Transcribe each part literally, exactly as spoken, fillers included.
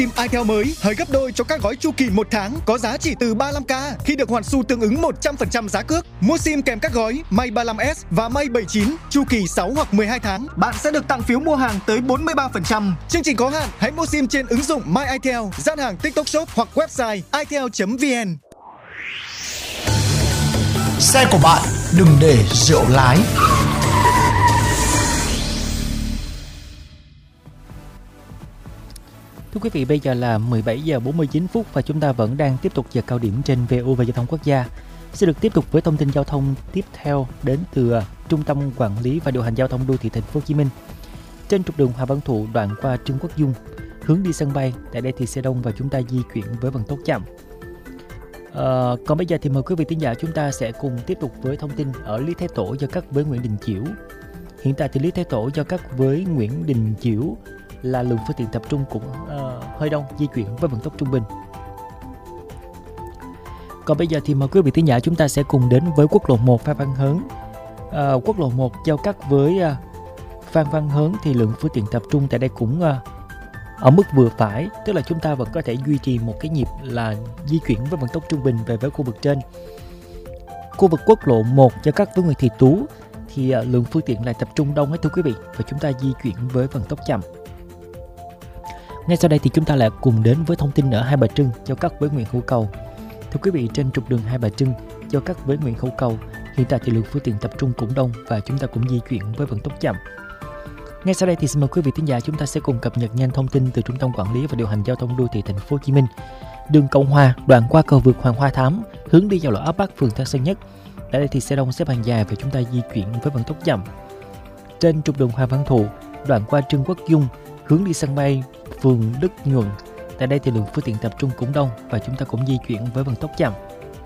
SIM itel mới hơi gấp đôi cho các gói chu kỳ một tháng có giá chỉ từ ba mươi lăm k khi được hoàn xu tương ứng một trăm phần trăm giá cước. Mua SIM kèm các gói Mate ba mươi lăm S và Mate bảy mươi chín chu kỳ sáu hoặc mười hai tháng, bạn sẽ được tặng phiếu mua hàng tới bốn mươi ba phần trăm. Chương trình có hạn, hãy mua SIM trên ứng dụng My itel, gian hàng TikTok Shop hoặc website itel chấm vn. Xe của bạn đừng để rượu lái. Thưa quý vị, bây giờ là mười bảy giờ bốn mươi chín phút và chúng ta vẫn đang tiếp tục giờ cao điểm trên vê o vê Giao thông Quốc gia. Sẽ được tiếp tục với thông tin giao thông tiếp theo đến từ Trung tâm Quản lý và Điều hành Giao thông Đô thị Thành phố Hồ Chí Minh. Trên trục đường Hoàng Văn Thụ đoạn qua Trương Quốc Dung, hướng đi sân bay, tại đây thì xe đông và chúng ta di chuyển với vận tốc chậm. À, còn bây giờ thì mời quý vị thính giả chúng ta sẽ cùng tiếp tục với thông tin ở Lý Thái Tổ giao cắt với Nguyễn Đình Chiểu. Hiện tại thì Lý Thái Tổ giao cắt với Nguyễn Đình Chiểu là lượng phương tiện tập trung cũng uh, hơi đông, di chuyển với vận tốc trung bình. Còn bây giờ thì mời quý vị thính giả chúng ta sẽ cùng đến với quốc lộ một Phan Văn Hớn. Uh, quốc lộ một giao cắt với uh, Phan Văn Hớn thì lượng phương tiện tập trung tại đây cũng uh, ở mức vừa phải, tức là chúng ta vẫn có thể duy trì một cái nhịp là di chuyển với vận tốc trung bình về với khu vực trên. Khu vực quốc lộ một giao cắt với Nguyễn Thị Tú thì uh, lượng phương tiện lại tập trung đông hết thưa quý vị, và chúng ta di chuyển với vận tốc chậm. Ngay sau đây thì chúng ta lại cùng đến với thông tin ở Hai Bà Trưng giao cắt với Nguyễn Hữu Cầu. Thưa quý vị, trên trục đường Hai Bà Trưng giao cắt với Nguyễn Hữu Cầu, hiện tại thì lượng phương tiện tập trung cũng đông và chúng ta cũng di chuyển với vận tốc chậm. Ngay sau đây thì xin mời quý vị thính giả chúng ta sẽ cùng cập nhật nhanh thông tin từ Trung tâm Quản lý và Điều hành Giao thông Đô thị Thành phố Hồ Chí Minh. Đường Cộng Hòa đoạn qua cầu vượt Hoàng Hoa Thám hướng đi vào lộ ấp Bắc, phường Tân Sơn Nhất. Tại đây thì xe đông xếp hàng dài và chúng ta di chuyển với vận tốc chậm. Trên trục đường Hoàng Văn Thụ đoạn qua Trương Quốc Dung hướng đi sân bay, phường Đức Nhuận. Tại đây thì lượng phương tiện tập trung cũng đông và chúng ta cũng di chuyển với vận tốc chậm.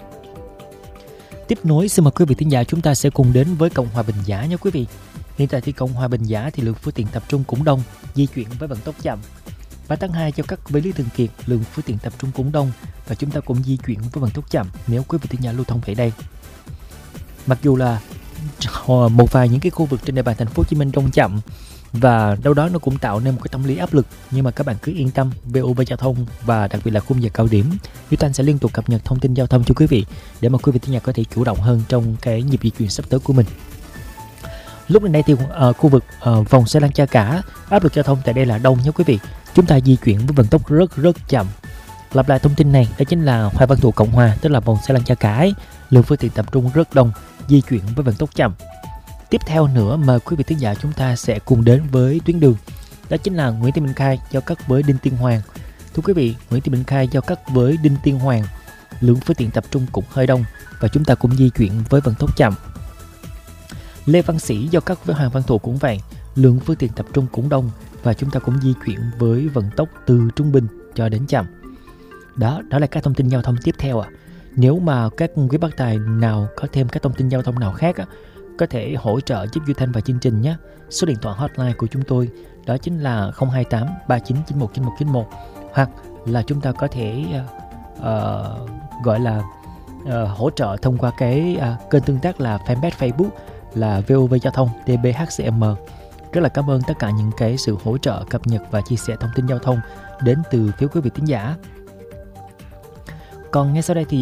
Tiếp nối, xin mời quý vị thính giả chúng ta sẽ cùng đến với Cộng Hòa Bình Giả nha quý vị. Hiện tại thì Cộng Hòa Bình Giả thì lượng phương tiện tập trung cũng đông, di chuyển với vận tốc chậm. Ba tháng hai giao cắt với Lý Thường Kiệt, lượng phương tiện tập trung cũng đông và chúng ta cũng di chuyển với vận tốc chậm nếu quý vị thính giả lưu thông về đây. Mặc dù là một vài những cái khu vực trên địa bàn Thành phố Hồ Chí Minh đông chậm và đâu đó nó cũng tạo nên một cái tâm lý áp lực, nhưng mà các bạn cứ yên tâm, vê o vê Giao thông và đặc biệt là khung giờ cao điểm, chúng ta sẽ liên tục cập nhật thông tin giao thông cho quý vị để mà quý vị thính giả có thể chủ động hơn trong cái nhịp di chuyển sắp tới của mình. Lúc này đây thì ở khu vực uh, vòng xe lăn Cha Cả, áp lực giao thông tại đây là đông nhé quý vị. Chúng ta di chuyển với vận tốc rất rất chậm. Lặp lại thông tin này, đó chính là Hoàng Văn Thụ Cộng Hòa, tức là vòng xe lăn Cha Cả ấy, lượng phương tiện tập trung rất đông, di chuyển với vận tốc chậm. Tiếp theo nữa mà quý vị thính giả chúng ta sẽ cùng đến với tuyến đường, đó chính là Nguyễn Thị Minh Khai giao cắt với Đinh Tiên Hoàng. Thưa quý vị, Nguyễn Thị Minh Khai giao cắt với Đinh Tiên Hoàng, lượng phương tiện tập trung cũng hơi đông và chúng ta cũng di chuyển với vận tốc chậm. Lê Văn Sĩ giao cắt với Hoàng Văn Thụ cũng vậy, lượng phương tiện tập trung cũng đông và chúng ta cũng di chuyển với vận tốc từ trung bình cho đến chậm. Đó, đó là các thông tin giao thông tiếp theo ạ. À. Nếu mà các quý bác tài nào có thêm các thông tin giao thông nào khác á, có thể hỗ trợ giúp Duy Thanh và chương trình nhé. Số điện thoại hotline của chúng tôi đó chính là không hai tám ba chín chín một chín một chín một, hoặc là chúng ta có thể uh, gọi là uh, hỗ trợ thông qua cái uh, kênh tương tác là fanpage Facebook là vê o vê Giao thông tê bê hát xê em. Rất là cảm ơn tất cả những cái sự hỗ trợ, cập nhật và chia sẻ thông tin giao thông đến từ phía quý vị thính giả. Còn ngay sau đây thì